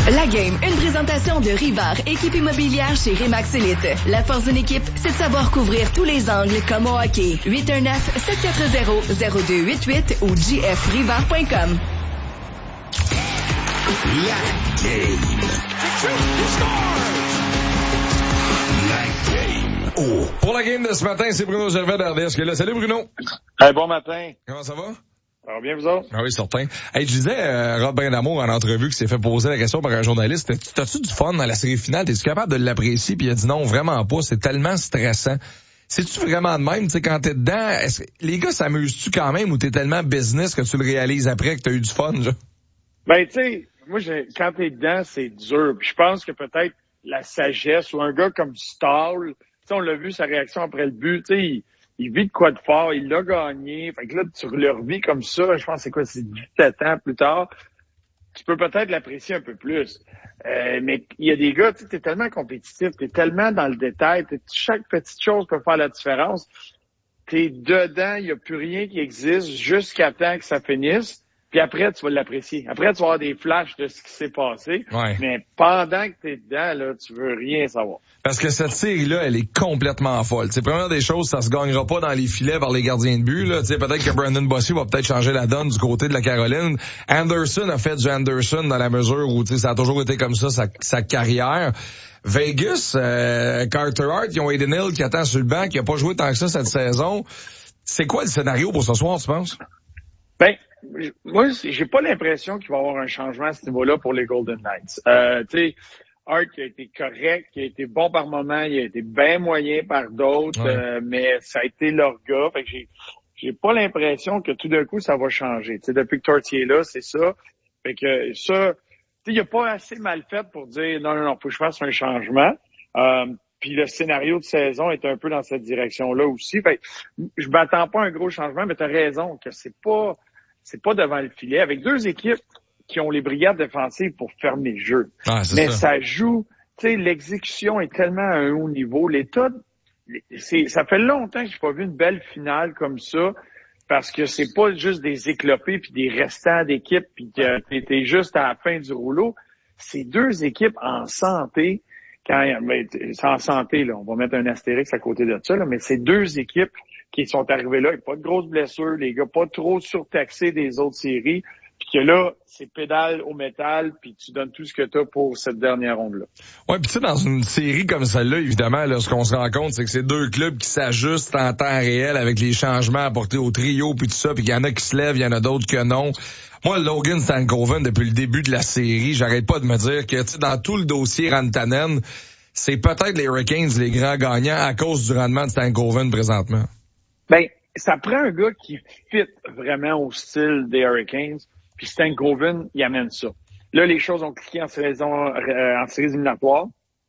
La Game, une présentation de Rivard, équipe immobilière chez Remax Elite. La force d'une équipe, c'est de savoir couvrir tous les angles comme au hockey. 819-740-0288 ou jfrivard.com. La Game. La Game. Oh. Pour la game de ce matin, c'est Bruno Gervais d'RDS qui est là. Salut Bruno. Hey, bon matin. Comment ça va? Ça va bien, vous autres? Ah oui, certain. Hey, je disais, Rob Brindamour, en entrevue, qui s'est fait poser la question par un journaliste, t'as-tu du fun dans la série finale? T'es-tu capable de l'apprécier? Puis il a dit non, vraiment pas. C'est tellement stressant. C'est-tu vraiment de même, tu sais, quand t'es dedans? Les gars s'amusent-tu quand même ou t'es tellement business que tu le réalises après que t'as eu du fun, là? Ben, tu sais, moi, quand t'es dedans, c'est dur. Puis je pense que peut-être la sagesse ou un gars comme Stahl, tu sais, on l'a vu, sa réaction après le but, tu sais, il vit de quoi de fort, il l'a gagné. Fait que là, tu le revis comme ça, je pense que c'est quoi, c'est 17 ans plus tard. Tu peux peut-être l'apprécier un peu plus. Mais il y a des gars, tu sais, t'es tellement compétitif, t'es tellement dans le détail, chaque petite chose peut faire la différence. T'es dedans, il n'y a plus rien qui existe jusqu'à temps que ça finisse. Puis après, tu vas l'apprécier. Après, tu vas avoir des flashs de ce qui s'est passé. Ouais. Mais pendant que t'es dedans, là, tu veux rien savoir. Parce que cette série-là, elle est complètement folle. T'sais, première des choses, ça se gagnera pas dans les filets par les gardiens de but. Là. T'sais, peut-être que Brandon Bossy va peut-être changer la donne du côté de la Caroline. Anderson a fait du Anderson dans la mesure où ça a toujours été comme ça, sa carrière. Vegas, Carter Hart, ils ont Aiden Hill qui attend sur le banc, qui a pas joué tant que ça cette saison. C'est quoi le scénario pour ce soir, tu penses? Ben, moi, j'ai pas l'impression qu'il va y avoir un changement à ce niveau-là pour les Golden Knights. Tu sais, Hart qui a été correct, qui a été bon par moments, il a été bien moyen par d'autres, ouais. mais ça a été leur gars. Fait que j'ai pas l'impression que tout d'un coup, ça va changer. Tu sais, depuis que Tortier est là, c'est ça. Fait que ça, tu sais, il a pas assez mal fait pour dire non, faut que je fasse un changement. Puis le scénario de saison est un peu dans cette direction-là aussi. Fait que je m'attends pas à un gros changement, mais tu as raison que c'est pas devant le filet. Avec deux équipes qui ont les brigades défensives pour fermer le jeu. Ah, mais ça joue, tu sais, l'exécution est tellement à un haut niveau. Ça fait longtemps que j'ai pas vu une belle finale comme ça, parce que c'est pas juste des éclopés puis des restants d'équipes puis que t'es juste à la fin du rouleau. C'est deux équipes en santé. C'est en santé, là, on va mettre un astérix à côté de ça, là, mais c'est deux équipes qui sont arrivées là, il n'y a pas de grosses blessures, les gars pas trop surtaxés des autres séries, puis que là, c'est pédale au métal, puis tu donnes tout ce que tu as pour cette dernière ronde-là. Ouais, puis tu sais, dans une série comme celle-là, évidemment, là, ce qu'on se rend compte, c'est que c'est deux clubs qui s'ajustent en temps réel avec les changements apportés au trio, puis tout ça, puis qu'il y en a qui se lèvent, il y en a d'autres que non. Moi, Logan Stankoven, depuis le début de la série, j'arrête pas de me dire que, tu sais, dans tout le dossier Rantanen, c'est peut-être les Hurricanes les grands gagnants à cause du rendement de Stankoven présentement. Ben, ça prend un gars qui fit vraiment au style des Hurricanes, puis Stankoven, il amène ça. Là, les choses ont cliqué en séries éliminatoires,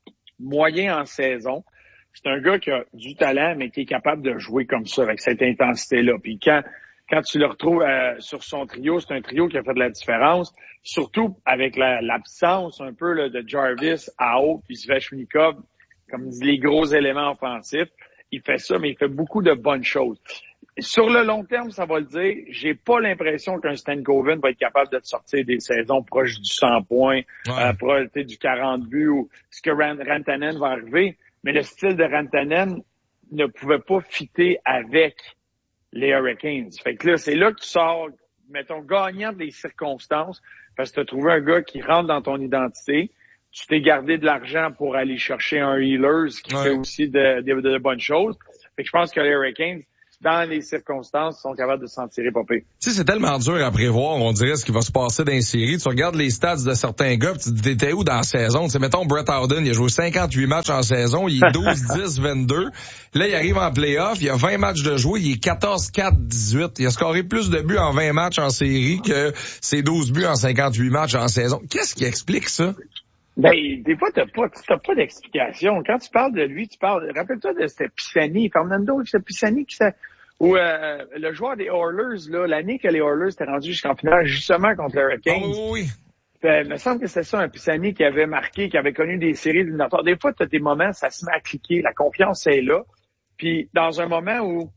moyen en saison. C'est un gars qui a du talent, mais qui est capable de jouer comme ça, avec cette intensité-là. Puis quand tu le retrouves sur son trio, c'est un trio qui a fait de la différence, surtout avec l'absence un peu là, de Jarvis à haut, puis Svechnikov, comme les gros éléments offensifs. Il fait ça, mais il fait beaucoup de bonnes choses. Sur le long terme, ça va le dire, j'ai pas l'impression qu'un Stankoven va être capable de sortir des saisons proches du 100 points, proche du 40 buts, ou ce que Rantanen va arriver. Mais le style de Rantanen ne pouvait pas fitter avec les Hurricanes. Fait que là, c'est là que tu sors, mettons, gagnant des circonstances, parce que tu as trouvé un gars qui rentre dans ton identité. Tu t'es gardé de l'argent pour aller chercher un Healers qui fait aussi de bonnes choses. Fait que je pense que les Hurricanes, dans les circonstances, sont capables de s'en tirer pas pire. Tu sais, c'est tellement dur à prévoir, on dirait, ce qui va se passer dans les séries. Tu regardes les stats de certains gars, pis tu te dis, t'étais où dans la saison? Tu sais, mettons, Brett Howden, il a joué 58 matchs en saison, il est 12-10-22. Là, il arrive en play-off, il a 20 matchs de jouer, il est 14-4-18. Il a scoré plus de buts en 20 matchs en série que ses 12 buts en 58 matchs en saison. Qu'est-ce qui explique ça? Ben, des fois, t'as pas d'explication. Quand tu parles de lui, rappelle-toi de cette Pisani, Fernando Pisani ou le joueur des Oilers, là, l'année que les Oilers étaient rendus jusqu'en finale, justement contre les Hurricanes. Oh, oui. Il me semble que c'est ça, un Pisani qui avait marqué, qui avait connu des séries éliminatoires. Des fois, t'as des moments, ça se met à cliquer, la confiance est là. Puis, dans un moment où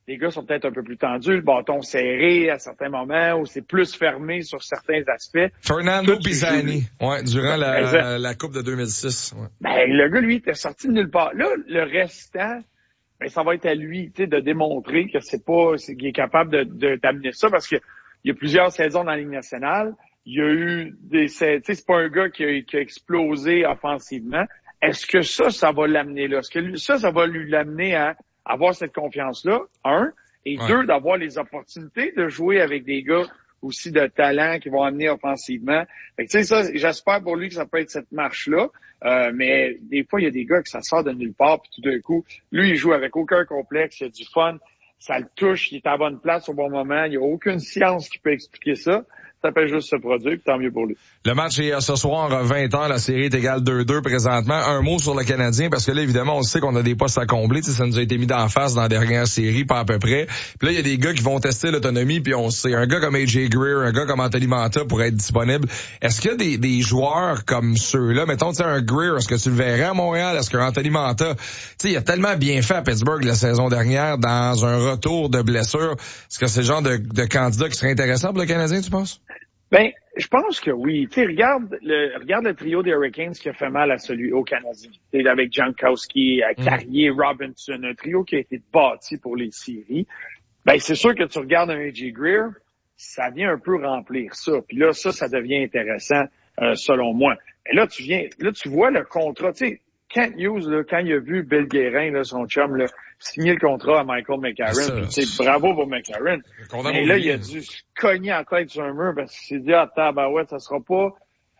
les gars sont peut-être un peu plus tendus, le bâton serré à certains moments, ou c'est plus fermé sur certains aspects. Fernando Pisani, durant la Coupe de 2006. Ouais. Ben, le gars, lui, était sorti de nulle part. Là, le restant, ben, ça va être à lui, tu sais, de démontrer que qu'il est capable d'amener ça, parce que il y a plusieurs saisons dans la Ligue nationale. Il y a eu tu sais, c'est pas un gars qui a explosé offensivement. Est-ce que ça va l'amener là? Est-ce que ça va lui l'amener à avoir cette confiance-là, et deux, d'avoir les opportunités de jouer avec des gars aussi de talent qui vont amener offensivement. Fait que, tu sais, ça, j'espère pour lui que ça peut être cette marche-là, mais des fois, il y a des gars que ça sort de nulle part, puis tout d'un coup, lui, il joue avec aucun complexe, il a du fun, ça le touche, il est à la bonne place au bon moment, il n'y a aucune science qui peut expliquer ça. Ça peut juste se produire, puis tant mieux pour lui. Le match est ce soir, 20h, la série est égale 2-2 présentement. Un mot sur le Canadien, parce que là, évidemment, on sait qu'on a des postes à combler. Ça nous a été mis d'en face dans la dernière série, pas à peu près. Puis là, il y a des gars qui vont tester l'autonomie, puis on sait, un gars comme AJ Greer, un gars comme Anthony Mantha pourrait être disponible. Est-ce qu'il y a des joueurs comme ceux-là, mettons, tu sais, un Greer, est-ce que tu le verrais à Montréal? Est-ce que Anthony Mantha, tu sais, il a tellement bien fait à Pittsburgh la saison dernière dans un retour de blessure. Est-ce que c'est le genre de candidat qui serait intéressant pour le Canadien, tu penses? Ben, je pense que oui. Tu sais, regarde le trio des Hurricanes qui a fait mal à celui au Canadien. Tu sais, avec Jankowski, Carrier, Robinson, un trio qui a été bâti pour les séries. Ben, c'est sûr que tu regardes un AJ Greer, ça vient un peu remplir ça. Puis là, ça devient intéressant, selon moi. Et là, tu vois le contrat. Tu sais, Kent Hughes, là, quand il a vu Bill Guérin, là, son chum, là, signer le contrat à Michael McCarron. Bravo pour McCarron. Mais là, il a dû se cogner en tête sur un mur parce qu'il s'est dit, tabarouette, ça sera pas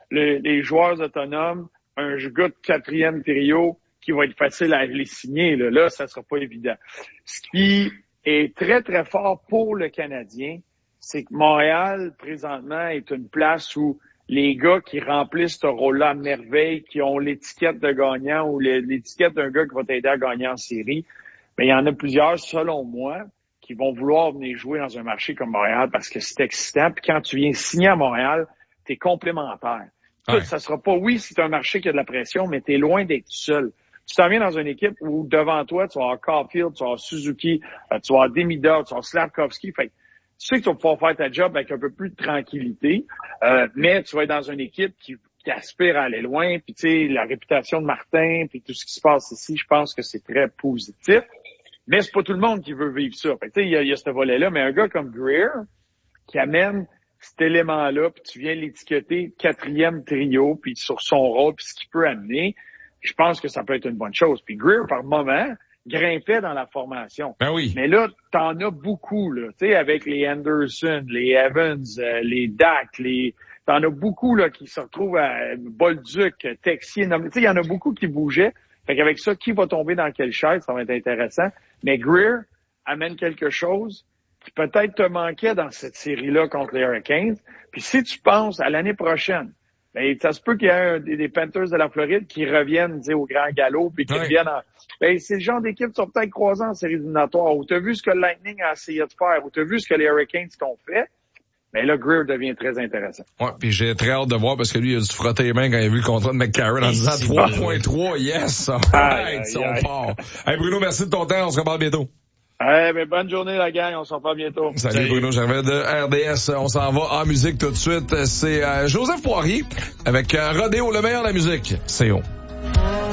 les joueurs autonomes, un gars de 4e trio qui va être facile à les signer. Là, ça sera pas évident. Ce qui est très, très fort pour le Canadien, c'est que Montréal, présentement, est une place où les gars qui remplissent ce rôle-là à merveille, qui ont l'étiquette de gagnant ou l'étiquette d'un gars qui va t'aider à gagner en série, mais il y en a plusieurs, selon moi, qui vont vouloir venir jouer dans un marché comme Montréal parce que c'est excitant. Puis quand tu viens signer à Montréal, t'es complémentaire. Ouais. Ça sera pas, oui, c'est un marché qui a de la pression, mais t'es loin d'être seul. Tu t'en viens dans une équipe où devant toi, tu vas avoir Caulfield, tu vas avoir Suzuki, tu vas avoir Demidov, tu vas avoir Slavkovski. Fait que tu sais que tu vas pouvoir faire ta job avec un peu plus de tranquillité, mais tu vas être dans une équipe qui aspire à aller loin. Puis tu sais, la réputation de Martin, puis tout ce qui se passe ici, je pense que c'est très positif. Mais c'est pas tout le monde qui veut vivre ça. Fait que tu sais, il y a ce volet-là, mais un gars comme Greer qui amène cet élément-là, puis tu viens l'étiqueter 4e trio, puis sur son rôle, puis ce qu'il peut amener, je pense que ça peut être une bonne chose. Puis Greer, par moment, grimpait dans la formation. Ben oui. Mais là, t'en as beaucoup, là. Tu sais, avec les Anderson, les Evans, les Dak, t'en as beaucoup, là, qui se retrouvent à Bolduc, Texier. Tu sais, il y en a beaucoup qui bougeaient. Fait qu'avec ça, qui va tomber dans quelle chaise, ça va être intéressant. Mais Greer amène quelque chose qui peut-être te manquait dans cette série-là contre les Hurricanes. Puis si tu penses à l'année prochaine, ben, ça se peut qu'il y ait des Panthers de la Floride qui reviennent, au grand galop, puis qui reviennent c'est le genre d'équipe qui sont peut-être croisés en série éliminatoire, où tu as vu ce que le Lightning a essayé de faire, où tu as vu ce que les Hurricanes t'ont fait. Mais là, Greer devient très intéressant. Ouais, puis j'ai très hâte de voir parce que lui, il a dû frotter les mains quand il a vu le contrat de McCarron en disant 3.3, yes! Alright, son fort. Hey Bruno, merci de ton temps, on se reparle bientôt. Mais bonne journée la gang, on se reparle bientôt. Salut Bruno Gervais de RDS, on s'en va en musique tout de suite. C'est Joseph Poirier avec Rodéo, le meilleur de la musique. C'est haut.